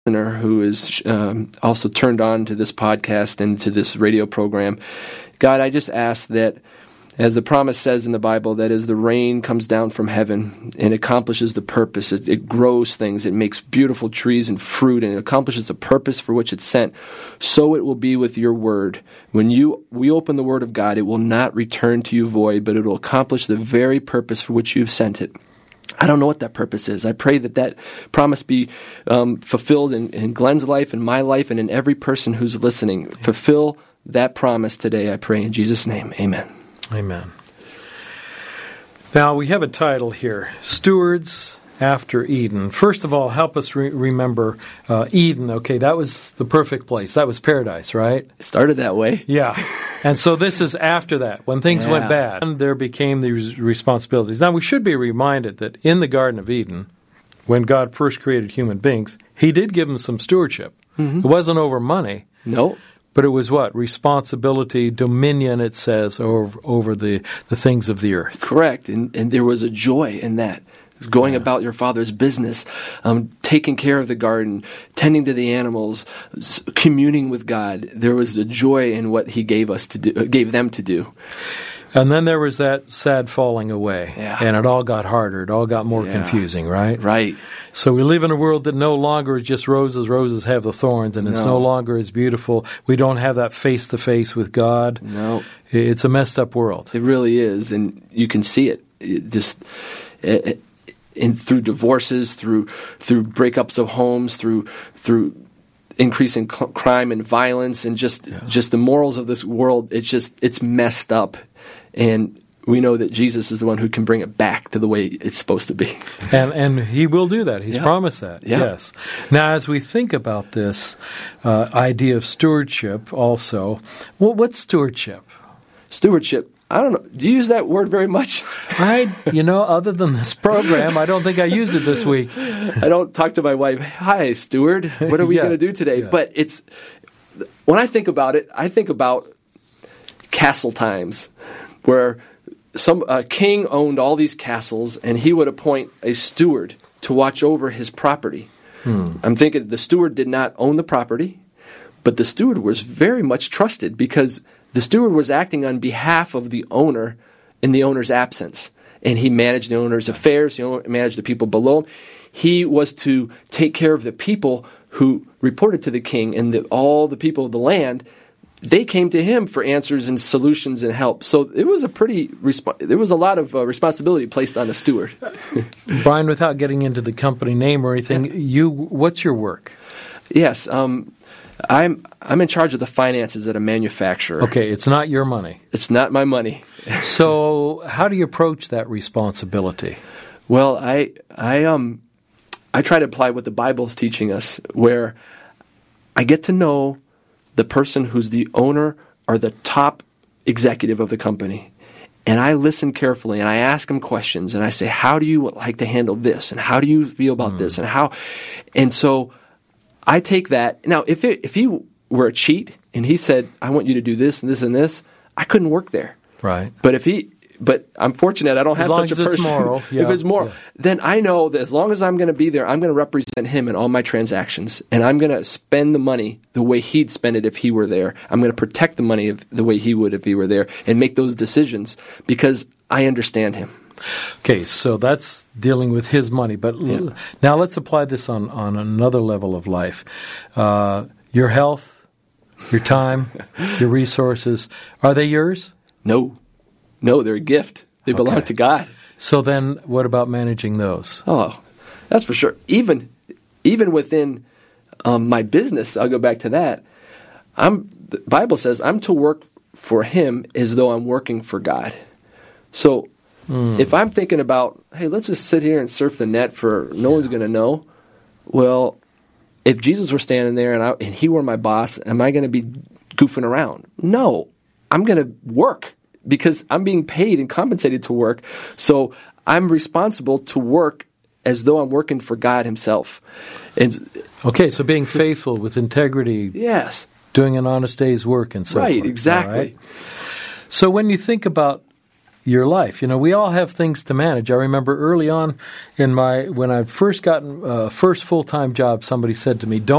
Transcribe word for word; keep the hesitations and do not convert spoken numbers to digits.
listener who is um, also turned on to this podcast and to this radio program. God, I just ask that, as the promise says in the Bible, that as the rain comes down from heaven and accomplishes the purpose, it, it grows things, it makes beautiful trees and fruit, and it accomplishes the purpose for which it's sent, so it will be with your word. When you we open the word of God, it will not return to you void, but it will accomplish the very purpose for which you've sent it. I don't know what that purpose is. I pray that that promise be um, fulfilled in, in Glenn's life, in my life, and in every person who's listening. Fulfill that promise today, I pray in Jesus' name. Amen. Amen. Now, we have a title here, Stewards After Eden. First of all, help us re- remember uh, Eden. Okay, that was the perfect place. That was paradise, right? It started that way. Yeah. And so this is after that, when things Yeah. went bad, and there became these responsibilities. Now, we should be reminded that in the Garden of Eden, when God first created human beings, he did give them some stewardship. Mm-hmm. It wasn't over money. No. But it was what? Responsibility, dominion, it says, over, over the, the things of the earth. Correct. And, and there was a joy in that. Going yeah. about your father's business, um, taking care of the garden, tending to the animals, s- communing with God. There was a joy in what he gave us to do, uh, gave them to do. And then there was that sad falling away. Yeah. And it all got harder. It all got more Yeah. confusing, right? Right. So we live in a world that no longer is just roses. Roses have the thorns, and it's no, No. longer as beautiful. We don't have that face-to-face with God. No. It's a messed up world. It really is. And you can see it. It just... It, it, in, through divorces, through through breakups of homes, through through increasing cl- crime and violence, and just Yeah. just the morals of this world. It's just it's messed up, and we know that Jesus is the one who can bring it back to the way it's supposed to be. And and he will do that. He's Yeah. promised that. Yeah. Yes. Now, as we think about this uh, idea of stewardship also, well, what's stewardship? Stewardship. I don't know. Do you use that word very much? I, you know, other than this program, I don't think I used it this week. I don't talk to my wife, hi, steward, what are we Yeah. going to do today? Yeah. But it's, when I think about it, I think about castle times, where some a king owned all these castles, and he would appoint a steward to watch over his property. Hmm. I'm thinking the steward did not own the property, but the steward was very much trusted, because the steward was acting on behalf of the owner in the owner's absence. And he managed the owner's affairs, he managed the people below him. He was to take care of the people who reported to the king, and the, all the people of the land, they came to him for answers and solutions and help. So it was a pretty, resp- there was a lot of uh, responsibility placed on the steward. Brian, without getting into the company name or anything, yeah. you what's your work? Yes, um, I'm I'm in charge of the finances at a manufacturer. Okay, it's not your money. It's not my money. So how do you approach that responsibility? Well, I I um I try to apply what the Bible's teaching us, where I get to know the person who's the owner or the top executive of the company. And I listen carefully, and I ask him questions, and I say, how do you like to handle this? And how do you feel about mm. this? And how and so I take that. Now, if it, if he were a cheat and he said, I want you to do this and this and this, I couldn't work there. Right. But if he, but I'm fortunate I don't have as long such as a person. It's moral. Yeah. If it's moral, yeah. then I know that as long as I'm going to be there, I'm going to represent him in all my transactions, and I'm going to spend the money the way he'd spend it if he were there. I'm going to protect the money the way he would if he were there, and make those decisions because I understand him. Okay, so that's dealing with his money. But yeah. l- now let's apply this on, on another level of life. Uh, your health, your time, your resources, are they yours? No. No, they're a gift. They belong okay. to God. So then what about managing those? Oh, that's for sure. Even even within um, my business, I'll go back to that. I'm, the Bible says I'm to work for him as though I'm working for God. So mm. if I'm thinking about, hey, let's just sit here and surf the net for no yeah. one's going to know, well, if Jesus were standing there and, I, and he were my boss, am I going to be goofing around? No, I'm going to work because I'm being paid and compensated to work. So I'm responsible to work as though I'm working for God himself. And, okay, so being faithful with integrity. Yes. Doing an honest day's work and so right, forth. Exactly. Right, exactly. So when you think about your life. You know, we all have things to manage. I remember early on in my when I first gotten uh, first full time job, somebody said to me, "Don't."